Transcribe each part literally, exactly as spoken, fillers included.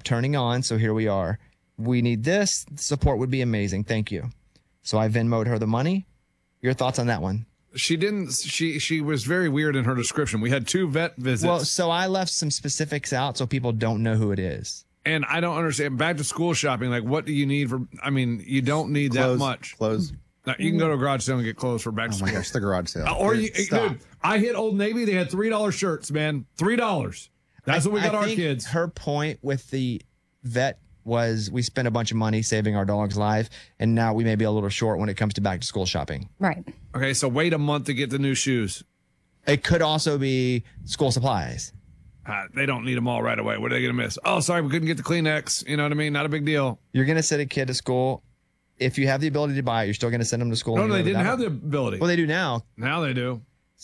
stopped turning on, so here we are. We need this. Support would be amazing. Thank you. So I Venmo'd her the money. Your thoughts on that one? She didn't, she she was very weird in her description. We had two vet visits. Well, so I left some specifics out so people don't know who it is. And I don't understand. Back to school shopping, like, what do you need for, I mean, you don't need Clothes, that much. Clothes. Now, you can go to a garage sale and get clothes for back to Oh school. my gosh, the garage sale. Uh, or, you, Stop. dude, I hit Old Navy. They had three dollar shirts, man. three dollars. That's I, what we got I our think kids. Her point with the vet was we spent a bunch of money saving our dog's life, and now we may be a little short when it comes to back to school shopping. Right. Okay, so wait a month to get the new shoes. It could also be school supplies. Uh, they don't need them all right away. What are they going to miss? Oh, sorry, we couldn't get the Kleenex. You know what I mean? Not a big deal. You're going to send a kid to school. If you have the ability to buy it, you're still going to send them to school. No, no, they didn't without have it. the ability. Well, they do now. Now they do.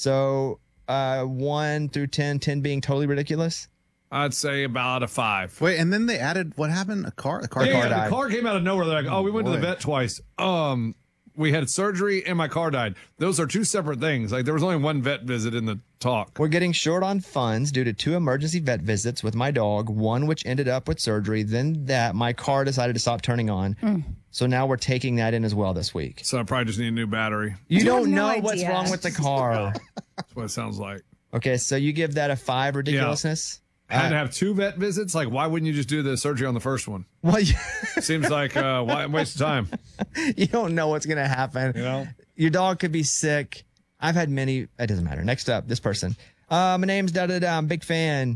So uh, one through ten, ten being totally ridiculous. I'd say about a five. Wait, and then they added what happened? A car? A car? Yeah, car yeah, died. the car came out of nowhere. They're like, oh, we went to the boy. vet twice. Um, we had surgery and my car died. Those are two separate things. Like, there was only one vet visit in the talk. We're getting short on funds due to two emergency vet visits with my dog, one which ended up with surgery. Then that my car decided to stop turning on. Mm. So now we're taking that in as well this week. So I probably just need a new battery. You I don't have no know what's idea. wrong with the car. That's what it sounds like. Okay, so you give that a five ridiculousness? Had to Uh, have two vet visits? Like, why wouldn't you just do the surgery on the first one? well, you, Seems like uh, why waste of time. you don't know what's going to happen. You know? Your dog could be sick. I've had many. It doesn't matter. Next up, this person. Uh, my name's da da da. I'm a big fan.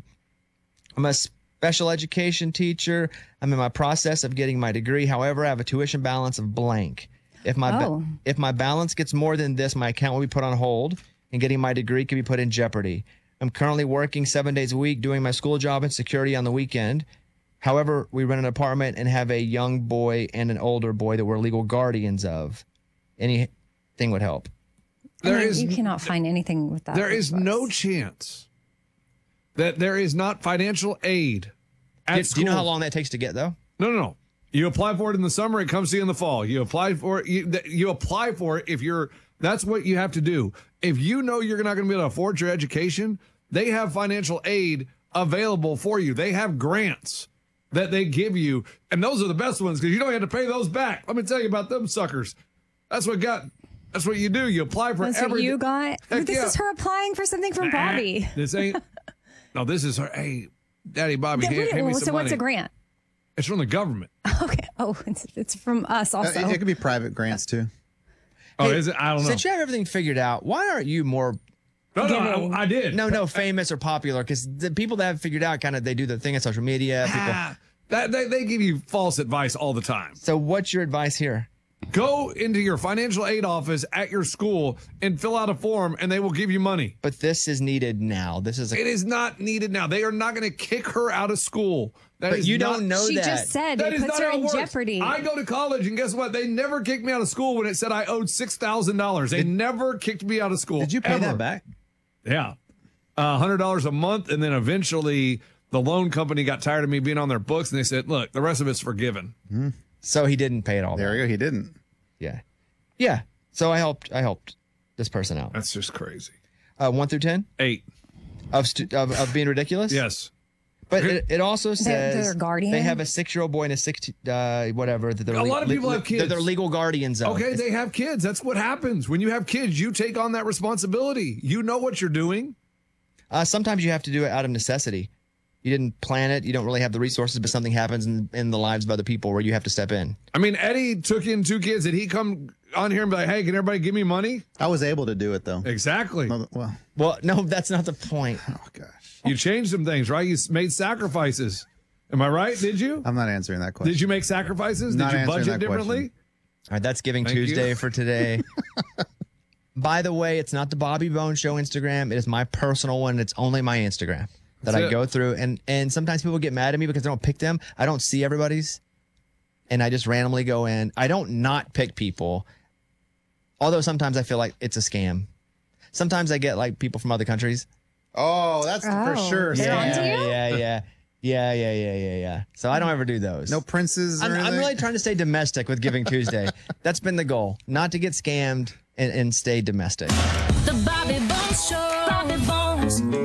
I'm a special education teacher. I'm in my process of getting my degree. However, I have a tuition balance of blank. If my ba- Oh. if my balance gets more than this, my account will be put on hold, and getting my degree could be put in jeopardy. I'm currently working seven days a week, doing my school job and security on the weekend. However, we rent an apartment and have a young boy and an older boy that we're legal guardians of. Anything would help. There I mean, is you cannot find anything with that. there is with no us. chance that there is not financial aid at Do, do you know how schools. long that takes to get, though? No, no, no. You apply for it in the summer, it comes to you in the fall. You apply for it, you, th- you apply for it if you're, that's what you have to do. If you know you're not going to be able to afford your education, they have financial aid available for you. They have grants that they give you, and those are the best ones because you don't have to pay those back. Let me tell you about them suckers. That's what got, that's what you do. You apply for That's what everything. you got. Heck This yeah. is her applying for something from Bobby. This ain't, no, this is her, hey, Daddy Bobby, Yeah, pay, wait, pay me well, some so money. what's a grant? It's from the government. Okay. Oh, it's, it's from us Uh, also. It, it could be private grants too. Oh, Hey, is it? I don't know. Since you have everything figured out, why aren't you more No, no, Giving. I, I did. no no famous or popular? Because the people that have figured out kind of they do the thing on social media. People. Ah, that they, they give you false advice all the time. So what's your advice here? Go into your financial aid office at your school and fill out a form, and they will give you money. But this is needed now. This is a. It is not needed now. They are not going to kick her out of school. That But is you not- don't know she that. just said That it is puts not her how it in works. jeopardy. I go to college, and guess what? They never kicked me out of school when it said I owed six thousand dollars. They never kicked me out of school. Did you pay ever. that back? Yeah. Uh, one hundred dollars a month. And then eventually the loan company got tired of me being on their books, and they said, look, the rest of it's forgiven. So he didn't pay it all. There back. we go. He didn't. Yeah, yeah. So I helped. I helped this person out. That's just crazy. Uh, one through ten Eight. of, stu- of of being ridiculous. Yes. But it, it also says they're guardian? they have a six-year-old boy and a six, uh, whatever. That they're A lot of people have that kids. They're legal guardians of. Okay, they have kids. That's what happens. When you have kids, you take on that responsibility. You know what you're doing. Uh, sometimes you have to do it out of necessity. You didn't plan it. You don't really have the resources, but something happens in, in the lives of other people where you have to step in. I mean, Eddie took in two kids. Did he come on here and be like, hey, can everybody give me money? I was able to do it though. Exactly. Well, well, Well, no, that's not the point. oh gosh, You changed some things, right? You s- made sacrifices. Am I right? Did you? I'm not answering that question. Did you make sacrifices? Not Did you answering budget that differently? question. All right, that's Giving Thank you. Tuesday for today. By the way, it's not the Bobby Bone Show Instagram. It is my personal one. It's only my Instagram that That's I it. go through. And and sometimes people get mad at me because I don't pick them. I don't see everybody's. And I just randomly go in. I don't not pick people. Although sometimes I feel like it's a scam. Sometimes I get like people from other countries. Oh, that's for Oh. sure. They're Scam. onto yeah, you? yeah, yeah. Yeah, yeah, yeah, yeah, yeah. So I don't ever do those. No princes or I'm, I'm anything? really trying to stay domestic with Giving Tuesday. That's been the goal, not to get scammed and, and stay domestic. The Bobby Bones Show. Bobby Bones.